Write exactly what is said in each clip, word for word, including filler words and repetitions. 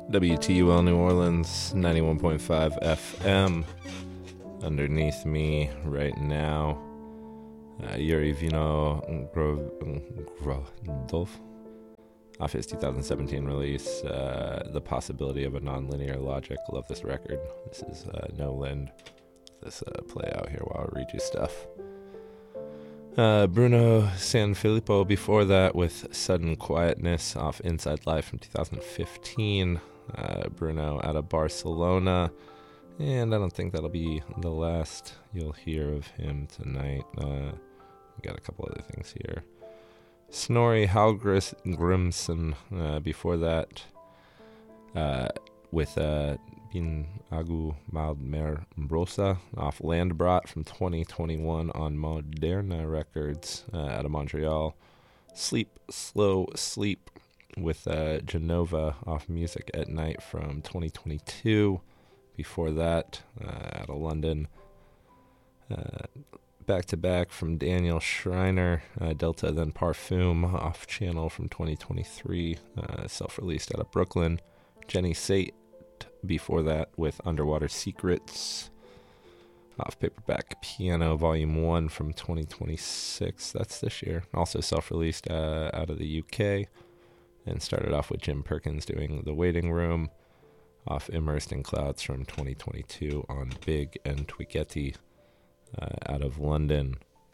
W T U L New Orleans, ninety-one point five F M. Underneath me right now, uh, Yuri Vino Grodov, off his two thousand seventeen release, uh, The Possibility of a Nonlinear Logic. Love this record. This is uh, No Lind. This uh, play out here while I read you stuff. Uh, Bruno Sanfilippo before that with Sudden Quietness off Inside Life from two thousand fifteen. Uh, Bruno out of Barcelona. And I don't think that'll be the last you'll hear of him tonight. Uh, we got a couple other things here. Snorri Halgris Grimson uh, before that uh, with uh, Bin Agu Maldmer Mbrosa off Landbrat from twenty twenty-one on Moderna Records uh, out of Montreal. Sleep, Slow Sleep with uh, Genova off Music at Night from twenty twenty-two. Before that, uh, out of London. Uh, back-to-back from Daniel Schreiner, uh, Delta then Parfum off Channel from twenty twenty-three. Uh, self-released out of Brooklyn. Jenny Sate before that with Underwater Secrets off Paperback Piano Volume one from twenty twenty-six. That's this year. Also self-released uh, out of the U K. And started off with Jim Perkins doing The Waiting Room off Immersed in Clouds from twenty twenty-two on Big and Twigeti uh, out of London.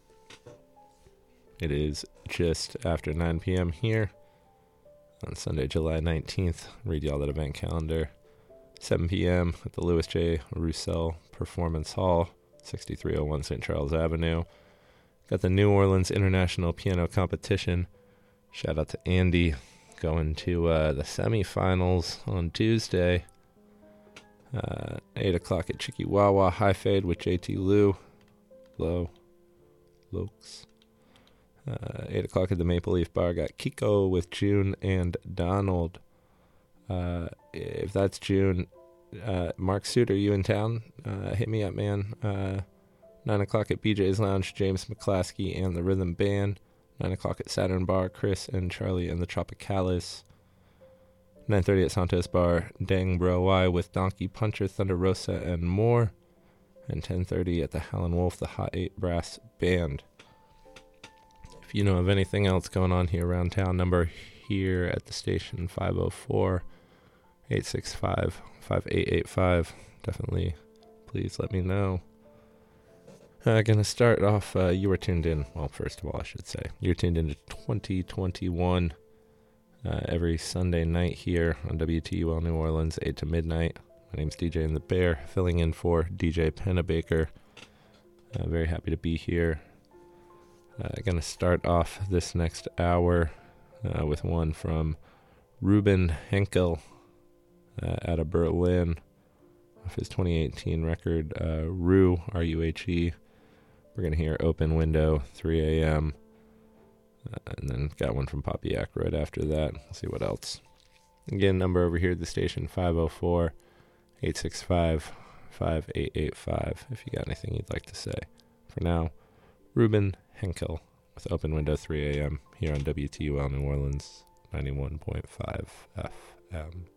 It is just after nine p.m. here on Sunday, July nineteenth. Read y'all that event calendar. seven p.m. at the Louis J. Roussel Performance Hall, sixty-three oh one Saint Charles Avenue. Got the New Orleans International Piano Competition. Shout out to Andy going to uh, the semifinals on Tuesday. Uh, eight o'clock at Chikiwawa High Fade with J T Lou. Low. Lokes. Uh, eight o'clock at the Maple Leaf Bar. Got Kiko with June and Donald. Uh, if that's June, uh, Mark Suter, you in town? Uh, hit me up, man. Uh, nine o'clock at B J's Lounge, James McClaskey and the Rhythm Band. nine o'clock at Saturn Bar, Chris and Charlie and the Tropicalis. nine thirty at Santos Bar, Dang Bro Y with Donkey Puncher, Thunder Rosa, and more. And ten thirty at the Howlin' Wolf, the Hot eight Brass Band. If you know of anything else going on here around town, number here at the station, five oh four, eight six five, five eight eight five. Definitely, please let me know. I'm uh, going to start off, uh, you were tuned in, well, first of all, I should say, you're tuned into twenty twenty-one uh, every Sunday night here on W T U L New Orleans, eight to midnight. My name's D J and the Bear, filling in for D J Pennebaker. Uh, very happy to be here. I'm uh, going to start off this next hour uh, with one from Ruben Henkel uh, out of Berlin, off his twenty eighteen record, uh, Rue, R U H E. We're going to hear Open Window, three a.m. Uh, and then got one from Poppy right after that. Let's see what else. Again, number over here at the station, five oh four, eight six five, five eight eight five, if you got anything you'd like to say. For now, Ruben Henkel with Open Window, three a.m. here on W T U L New Orleans, ninety-one point five F M.